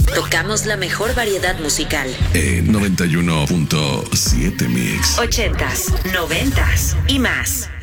Tocamos la mejor variedad musical. 91.7 Mix. 80s, 90s y más.